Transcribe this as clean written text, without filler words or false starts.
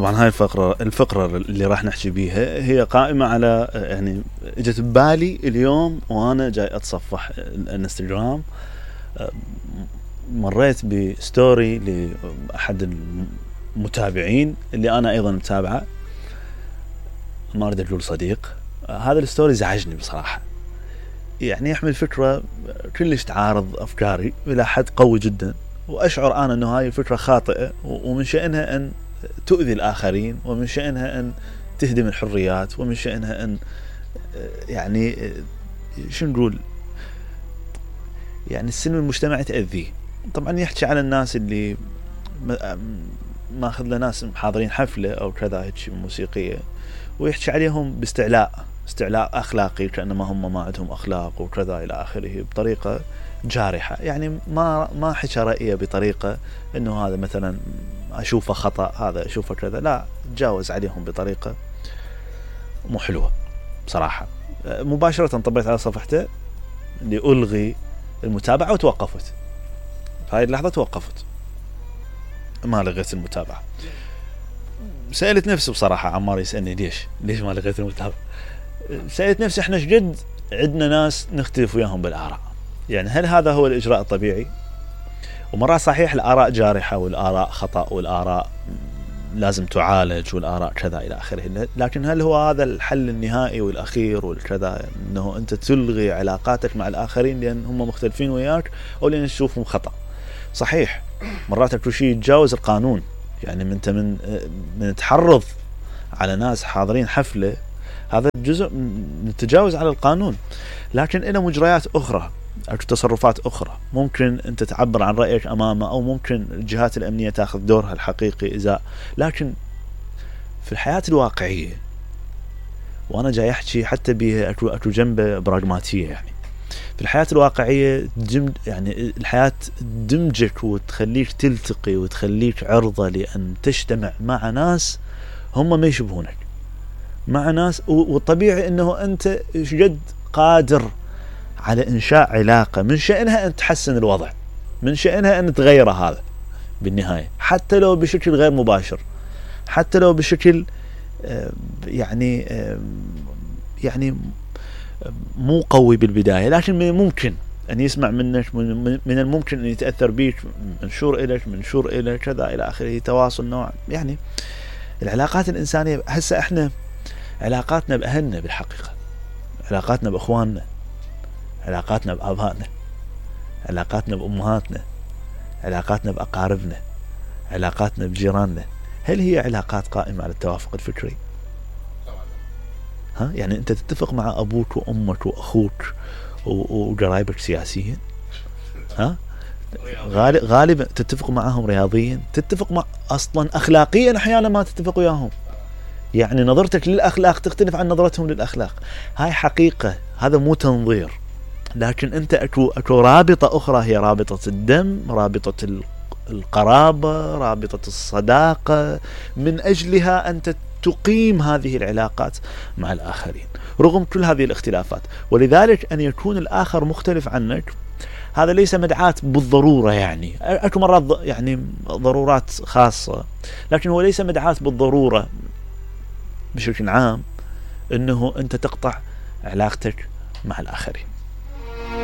طبعا هاي الفقرة اللي راح نحكي بيها هي قائمة على يعني اجت ببالي اليوم وانا جاي اتصفح الانستغرام. مريت بستوري لأحد المتابعين اللي انا ايضا متابعه، ما اريد اقول صديق. هذا الستوري زعجني بصراحة، يعني يحمل فكرة كلش تعارض افكاري الى حد قوي جدا، واشعر انا انه هاي الفكرة خاطئة ومن شأنها ان تؤذي الآخرين، ومن شأنها أن تهدم الحريات، ومن شأنها أن يعني شو نقول يعني السلم المجتمعي تأذيه. طبعا يحكي على الناس اللي ماخذ له ناس حاضرين حفلة أو كذا هيك موسيقية، ويحكي عليهم باستعلاء أخلاقي، كأنما هم ما عندهم أخلاق وكذا إلى آخره، بطريقة جارحة. يعني ما حكى رأيه بطريقة إنه هذا مثلا أشوفه خطأ، هذا أشوفه كذا، لا، تجاوز عليهم بطريقة مو حلوة بصراحة. مباشرة طبيت على صفحته لألغي المتابعة، وتوقفت في هاي اللحظة، توقفت، ما لغيت المتابعة. سألت نفسي بصراحة، عمار يسألني ليش ما لغيت المتابعة. سألت نفسي احنا شقد عندنا ناس نختلف وياهم بالآراء، يعني هل هذا هو الإجراء الطبيعي؟ ومرات صحيح الآراء جارحة والآراء خطأ والآراء لازم تعالج والآراء كذا إلى آخره، لكن هل هو هذا الحل النهائي والأخير والكذا، أنه أنت تلغي علاقاتك مع الآخرين لأن هم مختلفين وياك أو لأن تشوفهم خطأ؟ صحيح مرات أكو شيء يتجاوز القانون، يعني من تحرض على ناس حاضرين حفلة، هذا جزء من التجاوز على القانون، لكن إلى مجريات أخرى أو تصرفات أخرى ممكن أنت تعبر عن رأيك أمامه، أو ممكن الجهات الأمنية تأخذ دورها الحقيقي إذا. لكن في الحياة الواقعية، وأنا جاي أحكي حتى بها أكو جنبه براغماتية، يعني في الحياة الواقعية يعني الحياة دمجك وتخليك تلتقي وتخليك عرضة لأن تجتمع مع ناس هم ما يشبهونك، مع ناس، والطبيعي أنه أنت جد قادر على إنشاء علاقة من شأنها أن تحسن الوضع، من شأنها أن تغير هذا بالنهاية، حتى لو بشكل غير مباشر، حتى لو بشكل يعني مو قوي بالبداية، لكن ممكن أن يسمع منك، من الممكن أن يتأثر بيك، منشور إليك كذا إلى آخره، تواصل نوع. يعني العلاقات الإنسانية هسه إحنا علاقاتنا بأهلنا، بالحقيقة علاقاتنا بأخواننا، علاقاتنا بآبائنا، علاقاتنا بأمهاتنا، علاقاتنا بأقاربنا، علاقاتنا بجيراننا، هل هي علاقات قائمة على التوافق الفكري؟ يعني أنت تتفق مع أبوك وأمك وأخوك وقرايبك سياسيا، غالبا تتفق معهم رياضيا، تتفق مع أصلا أخلاقيا أحيانا ما تتفق وياهم، يعني نظرتك للأخلاق تختلف عن نظرتهم للأخلاق. هاي حقيقة، هذا مو تنظير، لكن أنت أكو رابطة أخرى، هي رابطة الدم، رابطة القرابة، رابطة الصداقة، من أجلها أنت تقيم هذه العلاقات مع الآخرين رغم كل هذه الاختلافات. ولذلك أن يكون الآخر مختلف عنك هذا ليس مدعاة بالضرورة، يعني أكو مرات يعني ضرورات خاصة، لكن هو ليس مدعاة بالضرورة بشكل عام أنه أنت تقطع علاقتك مع الآخرين.